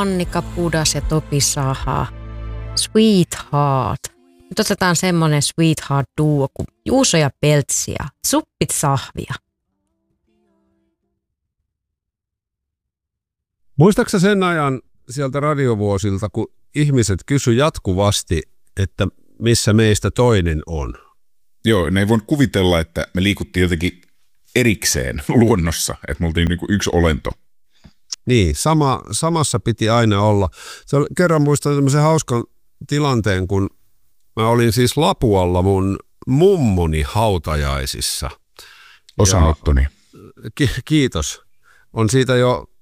Annika Pudas ja Topi Saha. Sweetheart. Nyt otetaan semmonen Sweetheart-duo kuin Juuso ja Peltsi ja Suppit Sahvia. Muistaaksä sen ajan sieltä radiovuosilta, kun ihmiset kysy jatkuvasti, että missä meistä toinen on? Joo, ne ei voinut kuvitella, että me liikuttiin jotenkin erikseen luonnossa, että me oltiin niin kuin yksi olento. Niin, samassa piti aina olla. Kerran muistan tämmöisen hauskan tilanteen, kun mä olin siis Lapualla mun mummuni hautajaisissa. Osanottoni. Kiitos. On siitä jo